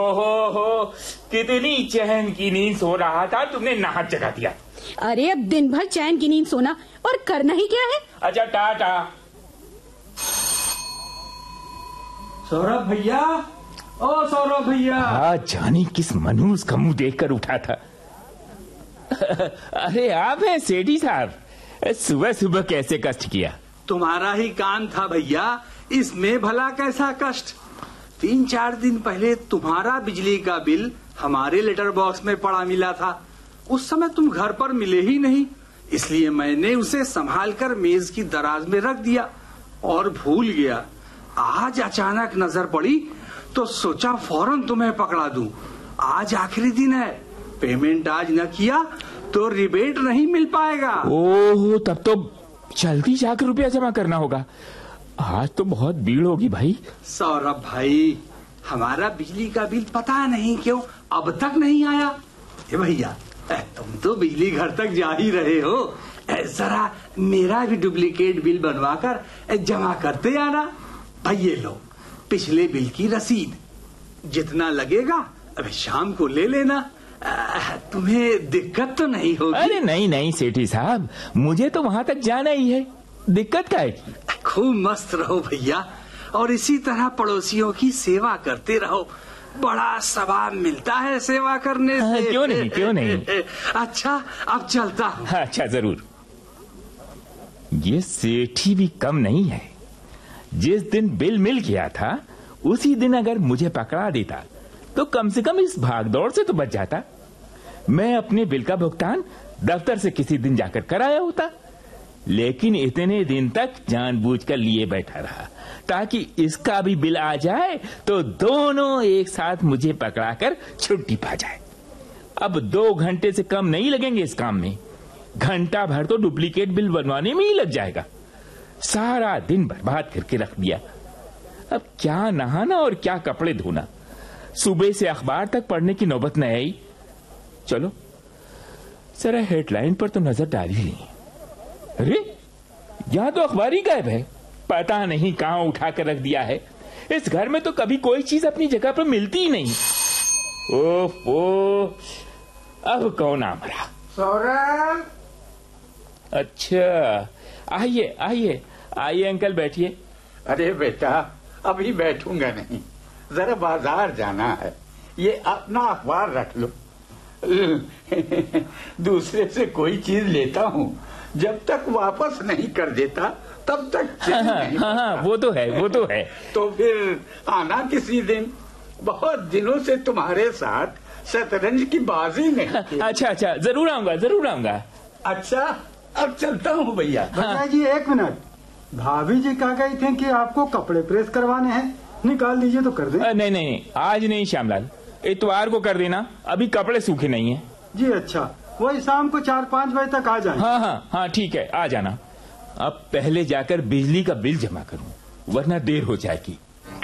ओहो, कितनी चैन की नींद सो रहा था, तुमने नाहक जगा दिया। अरे अब दिन भर चैन की नींद सोना और करना ही क्या है। अच्छा टाटा। सौरभ भैया, ओ सौरभ भैया। जानी किस मनहूस का मुंह देखकर उठा था। अरे आप हैं सेठी साहब, सुबह सुबह कैसे कष्ट किया? तुम्हारा ही काम था भैया, इसमें भला कैसा कष्ट। 3-4 दिन पहले तुम्हारा बिजली का बिल हमारे लेटर बॉक्स में पड़ा मिला था। उस समय तुम घर पर मिले ही नहीं, इसलिए मैंने उसे संभाल कर मेज की दराज में रख दिया और भूल गया। आज अचानक नजर पड़ी तो सोचा फौरन तुम्हें पकड़ा दूं। आज आखिरी दिन है, पेमेंट आज न किया तो रिबेट नहीं मिल पाएगा। ओह, तब तो जल्दी जाकर रुपया जमा करना होगा। आज तो बहुत भीड़ होगी भाई। सौरभ भाई, हमारा बिजली का बिल पता नहीं क्यों अब तक नहीं आया। भैया, तुम तो बिजली घर तक जा ही रहे हो, जरा मेरा भी डुप्लीकेट बिल बनवाकर जमा करते आना। भाई ये लो पिछले बिल की रसीद, जितना लगेगा अभी शाम को ले लेना। तुम्हें दिक्कत तो नहीं होगी? अरे नहीं नहीं सेठी साहब, मुझे तो वहाँ तक जाना ही है, दिक्कत क्या है? खूब मस्त रहो भैया, और इसी तरह पड़ोसियों की सेवा करते रहो, बड़ा सवाब मिलता है सेवा करने से। क्यों नहीं, क्यों नहीं। अच्छा अब चलता हूँ। अच्छा जरूर। ये सेठी भी कम नहीं है। जिस दिन बिल मिल गया था उसी दिन अगर मुझे पकड़ा देता तो कम से कम इस भागदौड़ से तो बच जाता। मैं अपने बिल का भुगतान दफ्तर से किसी दिन जाकर कराया होता, लेकिन इतने दिन तक जानबूझकर लिए बैठा रहा ताकि इसका भी बिल आ जाए तो दोनों एक साथ मुझे पकड़ाकर छुट्टी पा जाए। अब 2 घंटे से कम नहीं लगेंगे इस काम में, घंटा भर तो डुप्लीकेट बिल बनवाने में ही लग जाएगा। सारा दिन बर्बाद करके रख दिया। अब क्या नहाना और क्या कपड़े धोना, सुबह से अखबार तक पढ़ने की नौबत न आई। चलो जरा हेडलाइन पर तो नजर डाली ही। अरे यहाँ तो अखबार ही गायब है, पता नहीं कहाँ उठा कर रख दिया है। इस घर में तो कभी कोई चीज अपनी जगह पर मिलती ही नहीं। ओह, अब कौन आ मरा? सौरभ। अच्छा, आइए आइए आइए अंकल, बैठिए। अरे बेटा, अभी बैठूंगा नहीं, जरा बाजार जाना है। ये अपना अखबार रख लो। दूसरे से कोई चीज लेता हूँ, जब तक वापस नहीं कर देता तब तक हाँ, वो तो है, वो तो है। तो फिर आना किसी दिन, बहुत दिनों से तुम्हारे साथ शतरंज की बाजी नहीं की। अच्छा, जरूर आऊंगा, जरूर आऊंगा। अच्छा अब चलता हूँ भैया। भैया जी 1 मिनट, भाभी जी कह गई थी कि आपको कपड़े प्रेस करवाने हैं, निकाल लीजिए तो कर दें। नहीं, आज नहीं श्यामलाल, इतवार को कर देना, अभी कपड़े सूखे नहीं है। जी अच्छा, वही शाम को 4-5 बजे तक आ जाए। हाँ ठीक है, आ जाना। अब पहले जाकर बिजली का बिल जमा करूं, वरना देर हो जाएगी।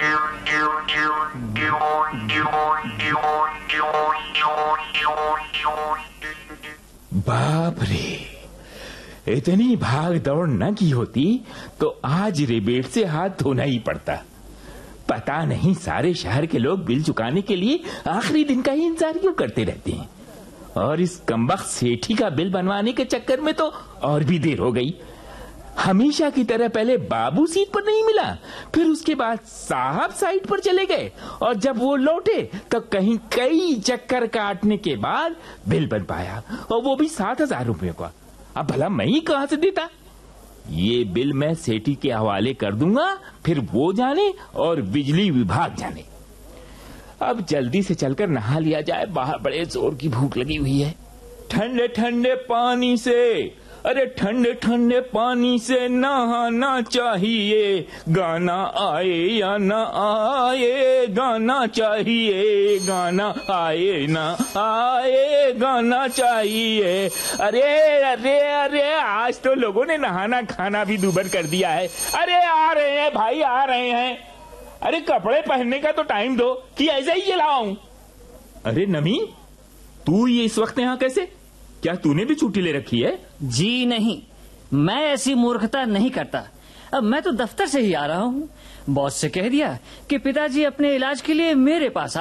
बाप रे, इतनी भाग दौड़ न की होती तो आज रिबेट से हाथ धोना ही पड़ता। पता नहीं सारे शहर के लोग बिल चुकाने के लिए आखिरी दिन का ही इंतजार क्यों करते रहते हैं, और इस कमबख्त सेठी का बिल बनवाने के चक्कर में तो और भी देर हो गई। हमेशा की तरह पहले बाबू सीट पर नहीं मिला, फिर उसके बाद साहब साइड पर चले गए, और जब वो लौटे तो कहीं कई चक्कर काटने के बाद बिल बन पाया, और वो भी 7,000 रुपए का। अब भला मैं ही कहां से देता? ये बिल मैं सेठी के हवाले कर दूंगा, फिर वो जाने और बिजली विभाग जाने। अब जल्दी से चलकर नहा लिया जाए, बाहर बड़े जोर की भूख लगी हुई है। ठंडे ठंडे पानी से, अरे ठंडे ठंडे पानी से नहाना चाहिए, गाना आए या ना आए, गाना चाहिए, गाना आए ना आए, गाना चाहिए। अरे अरे अरे, आज तो लोगों ने नहाना खाना भी दूभर कर दिया है। अरे आ रहे हैं भाई, आ रहे हैं। अरे कपड़े पहनने का तो टाइम दो कि ऐसे ही चलाऊं। अरे नमी, तू ये इस वक्त यहाँ कैसे? क्या तूने भी छुट्टी ले रखी है? जी नहीं, मैं ऐसी मूर्खता नहीं करता। अब मैं तो दफ्तर से ही आ रहा हूँ। बॉस से कह दिया कि पिताजी अपने इलाज के लिए मेरे पास